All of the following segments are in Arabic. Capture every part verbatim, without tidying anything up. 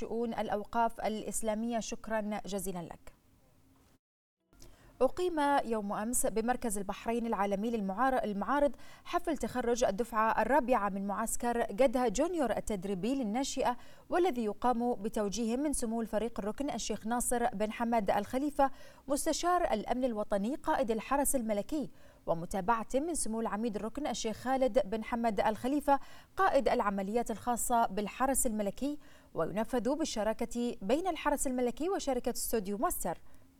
شؤون الأوقاف الإسلامية، شكرا جزيلا لك. أقيم يوم أمس بمركز البحرين العالمي للمعارض حفل تخرج الدفعة الرابعة من معسكر قدها جونيور التدريبي للناشئة، والذي يقام بتوجيه من سمو الفريق الركن الشيخ ناصر بن حمد الخليفة مستشار الأمن الوطني قائد الحرس الملكي، ومتابعة من سمو العميد الركن الشيخ خالد بن حمد الخليفة قائد العمليات الخاصة بالحرس الملكي، وينفذ بالشراكة بين الحرس الملكي وشركة استوديو ماستر.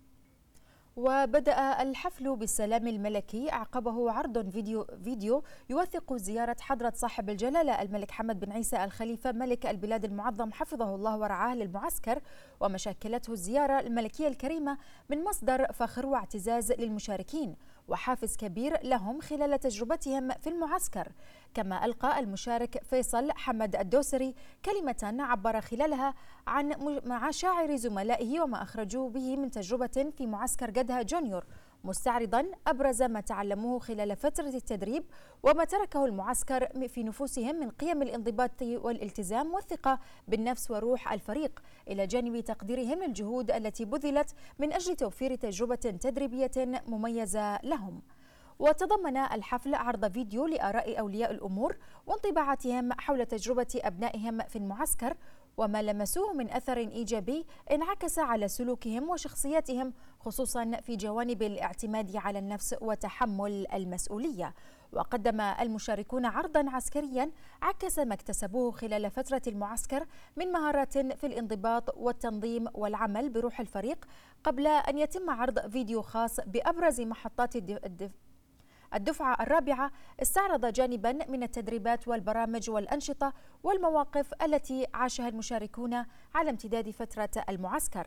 وبدأ الحفل بالسلام الملكي، أعقبه عرض فيديو فيديو يوثق زيارة حضرة صاحب الجلالة الملك حمد بن عيسى الخليفة ملك البلاد المعظم حفظه الله ورعاه للمعسكر، وما شكلته الزيارة الملكية الكريمة من مصدر فخر واعتزاز للمشاركين وحافز كبير لهم خلال تجربتهم في المعسكر. كما ألقى المشارك فيصل حمد الدوسري كلمة عبر خلالها عن مشاعر زملائه وما أخرجوا به من تجربة في معسكر قدها جونيور، مستعرضا أبرز ما تعلموه خلال فترة التدريب وما تركه المعسكر في نفوسهم من قيم الانضباط والالتزام والثقة بالنفس وروح الفريق، إلى جانب تقديرهم للجهود التي بذلت من أجل توفير تجربة تدريبية مميزة لهم. وتضمن الحفل عرض فيديو لآراء أولياء الأمور وانطباعاتهم حول تجربة أبنائهم في المعسكر، وما لمسوه من أثر إيجابي انعكس على سلوكهم وشخصياتهم، خصوصا في جوانب الاعتماد على النفس وتحمل المسؤولية. وقدم المشاركون عرضا عسكريا عكس ما اكتسبوه خلال فترة المعسكر من مهارات في الانضباط والتنظيم والعمل بروح الفريق، قبل أن يتم عرض فيديو خاص بأبرز محطات الدفاع الدفعة الرابعة استعرض جانبا من التدريبات والبرامج والأنشطة والمواقف التي عاشها المشاركون على امتداد فترة المعسكر.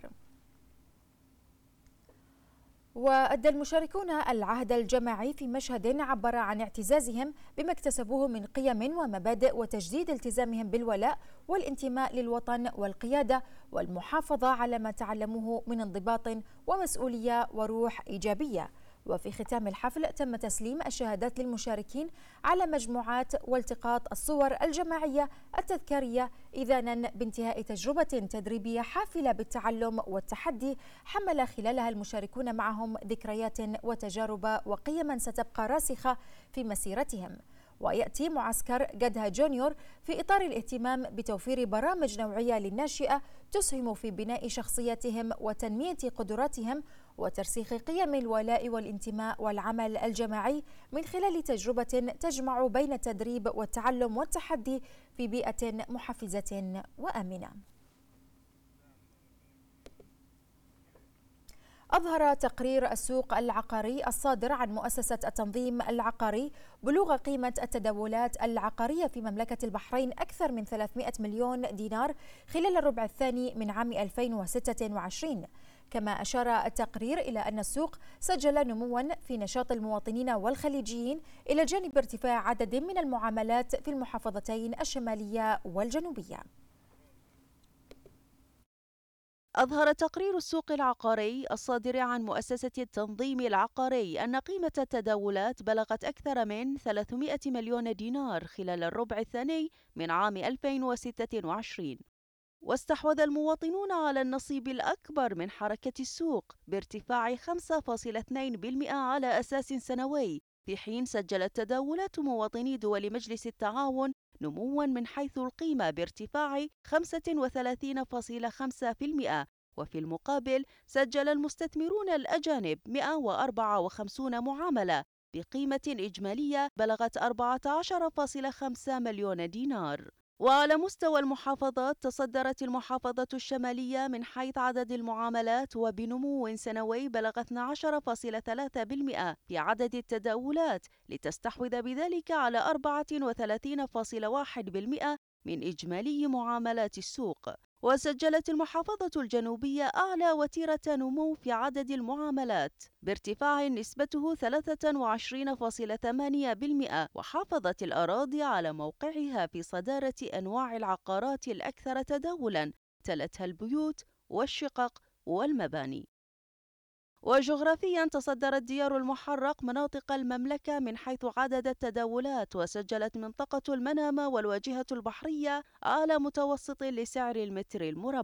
وأدى المشاركون العهد الجماعي في مشهد عبر عن اعتزازهم بما اكتسبوه من قيم ومبادئ وتجديد التزامهم بالولاء والانتماء للوطن والقيادة والمحافظة على ما تعلموه من انضباط ومسؤولية وروح إيجابية. وفي ختام الحفل تم تسليم الشهادات للمشاركين على مجموعات والتقاط الصور الجماعية التذكارية، إذانا بانتهاء تجربة تدريبية حافلة بالتعلم والتحدي حمل خلالها المشاركون معهم ذكريات وتجارب وقيما ستبقى راسخة في مسيرتهم. ويأتي معسكر قدها جونيور في إطار الاهتمام بتوفير برامج نوعية للناشئة تسهم في بناء شخصياتهم وتنمية قدراتهم وترسيخ قيم الولاء والانتماء والعمل الجماعي من خلال تجربة تجمع بين التدريب والتعلم والتحدي في بيئة محفزة وآمنة. أظهر تقرير السوق العقاري الصادر عن مؤسسة التنظيم العقاري بلوغ قيمة التداولات العقارية في مملكة البحرين أكثر من ثلاثمئة مليون دينار خلال الربع الثاني من عام ألفين وستة وعشرين. كما أشار التقرير إلى أن السوق سجل نموا في نشاط المواطنين والخليجيين إلى جانب ارتفاع عدد من المعاملات في المحافظتين الشمالية والجنوبية. أظهر تقرير السوق العقاري الصادر عن مؤسسة التنظيم العقاري أن قيمة التداولات بلغت أكثر من ثلاثمئة مليون دينار خلال الربع الثاني من عام ألفين وستة وعشرين، واستحوذ المواطنون على النصيب الأكبر من حركة السوق بارتفاع خمسة فاصلة اثنين بالمئة على أساس سنوي، في حين سجلت تداولات مواطني دول مجلس التعاون نموا من حيث القيمة بارتفاع خمسة وثلاثين فاصلة خمسة بالمئة، وفي المقابل سجل المستثمرون الأجانب مئة وأربعة وخمسين معاملة بقيمة إجمالية بلغت أربعة عشر فاصلة خمسة مليون دينار. وعلى مستوى المحافظات تصدرت المحافظة الشمالية من حيث عدد المعاملات وبنمو سنوي بلغ اثني عشر فاصلة ثلاثة بالمئة في عدد التداولات، لتستحوذ بذلك على أربعة وثلاثين فاصلة واحد بالمئة من إجمالي معاملات السوق. وسجلت المحافظة الجنوبية أعلى وتيرة نمو في عدد المعاملات بارتفاع نسبته ثلاثة وعشرين فاصلة ثمانية بالمئة، وحافظت الأراضي على موقعها في صدارة أنواع العقارات الأكثر تداولاً، تلتها البيوت والشقق والمباني. وجغرافيا تصدرت ديار المحرق مناطق المملكة من حيث عدد التداولات، وسجلت منطقة المنامة والواجهة البحرية أعلى متوسط لسعر المتر المربع.